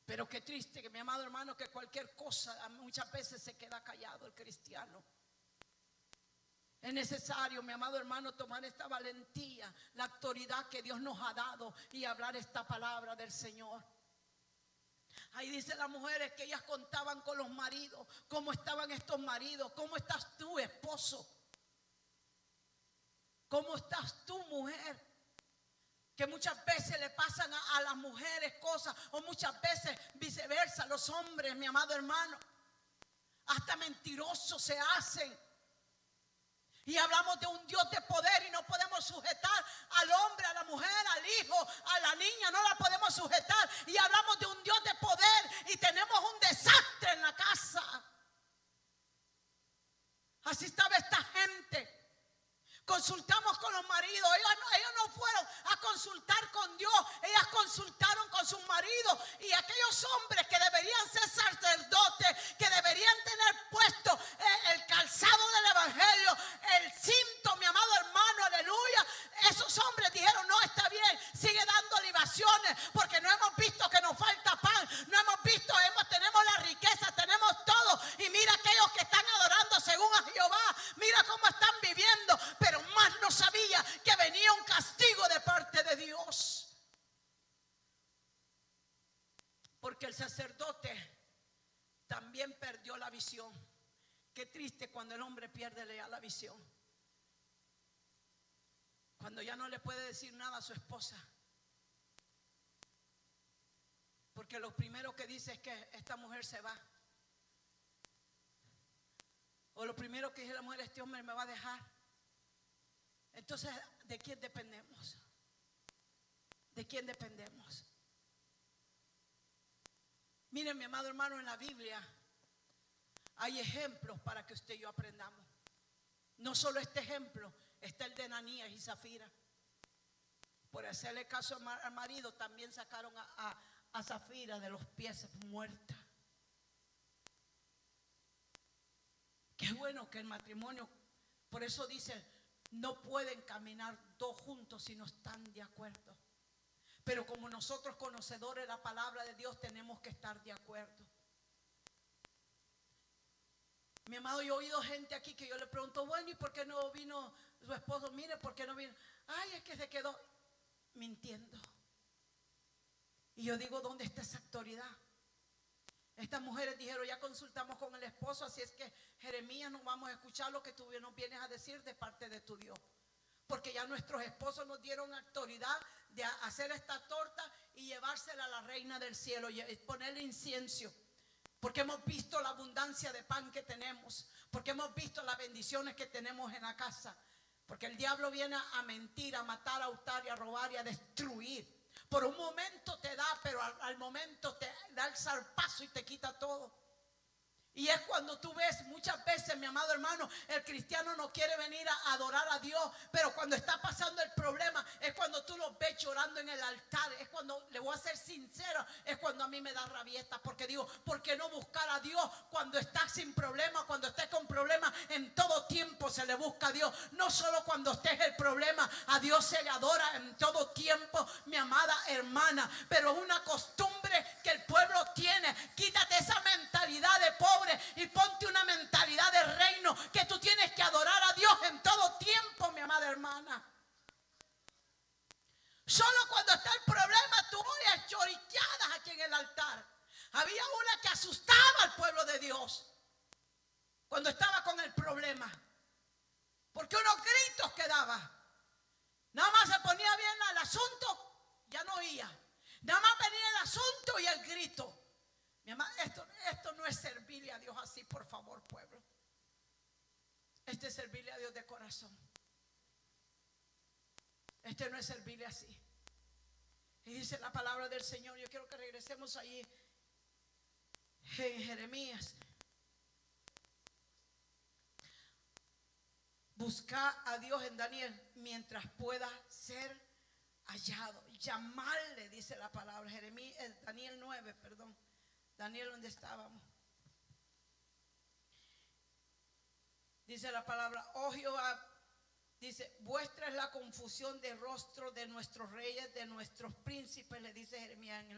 Pero qué triste, que mi amado hermano, que cualquier cosa muchas veces se queda callado el cristiano. Es necesario, mi amado hermano, tomar esta valentía, la autoridad que Dios nos ha dado y hablar esta palabra del Señor. Ahí dice las mujeres que ellas contaban con los maridos, cómo estaban estos maridos, cómo estás tú, esposo, cómo estás tú, mujer. Que muchas veces le pasan a las mujeres cosas, o muchas veces viceversa, los hombres, mi amado hermano, hasta mentirosos se hacen. Y hablamos de un Dios de poder y no podemos sujetar al hombre, a la mujer, al hijo, a la niña, no la podemos sujetar. Y hablamos de un Dios de poder y tenemos un desastre en la casa. Así estaba esta gente. Consultamos con los maridos. Ellos no fueron a consultar con Dios. Ellas consultaron con sus maridos. Y aquellos hombres que deberían ser sacerdotes, que deberían tener puesto el calzado del evangelio, el cinto, mi amado hermano, aleluya. Esos hombres dijeron: no, está bien, sigue dando libaciones, porque no hemos visto que nos falta pan, no hemos visto, tenemos la riqueza, tenemos todo. Y mira aquellos que están adorando según a Jehová, mira cómo están viviendo. Pero más no sabía que venía un castigo de parte de Dios. Porque el sacerdote también perdió la visión. Qué triste cuando el hombre pierde ya la visión. Cuando ya no le puede decir nada a su esposa. Porque lo primero que dice es que esta mujer se va. O lo primero que dice la mujer: este hombre me va a dejar. Entonces, ¿de quién dependemos? ¿De quién dependemos? Miren, mi amado hermano, en la Biblia hay ejemplos para que usted y yo aprendamos. No solo este ejemplo, está el de Ananías y Zafira. Por hacerle caso al marido, también sacaron a Zafira de los pies muerta. Qué bueno que el matrimonio, por eso dice, no pueden caminar dos juntos si no están de acuerdo. Pero como nosotros, conocedores de la palabra de Dios, tenemos que estar de acuerdo. Mi amado, yo he oído gente aquí que yo le pregunto: bueno, ¿y por qué no vino su esposo? Mire, ¿por qué no vino? Ay, es que se quedó mintiendo. Y yo digo: ¿dónde está esa autoridad? Estas mujeres dijeron: ya consultamos con el esposo, así es que Jeremías, no vamos a escuchar lo que tú nos vienes a decir de parte de tu Dios. Porque ya nuestros esposos nos dieron autoridad de hacer esta torta y llevársela a la reina del cielo y ponerle incienso. Porque hemos visto la abundancia de pan que tenemos. Porque hemos visto las bendiciones que tenemos en la casa. Porque el diablo viene a mentir, a matar, a hurtar y a robar y a destruir. Por un momento te da, pero al momento te da el zarpazo y te quita todo. Y es cuando tú ves muchas veces, mi amado hermano, el cristiano no quiere venir a adorar a Dios, pero cuando está pasando el problema es cuando tú los ves llorando en el altar. Es cuando, le voy a ser sincero, es cuando a mí me da rabieta, porque digo: ¿por qué no buscar a Dios cuando estás sin problema? Cuando estés con problemas, en todo tiempo se le busca a Dios. No solo cuando estés el problema, a Dios se le adora en todo tiempo, mi amada hermana. Pero una costumbre que el pueblo tiene. Quítate esa mentalidad de pobre y ponte una mentalidad de reino, que tú tienes que adorar a Dios en todo tiempo, mi amada hermana. Solo cuando está el problema tú oyes lloriqueadas aquí en el altar. Había una que asustaba al pueblo de Dios cuando estaba con el problema, porque unos gritos que daba. Nada más se ponía bien el asunto, ya no oía. Nada más venía el asunto y el grito. Mi amada, esto no es servirle a Dios así, por favor, pueblo. Este es servirle a Dios de corazón. Este no es servirle así. Y dice la palabra del Señor. Yo quiero que regresemos allí en Jeremías. Busca a Dios en Daniel mientras pueda ser hallado. Llamarle, dice la palabra. Jeremías, Daniel 9, perdón. Daniel, ¿dónde estábamos? Dice la palabra: oh Jehová, dice, vuestra es la confusión de rostro de nuestros reyes, de nuestros príncipes, le dice Jeremías en el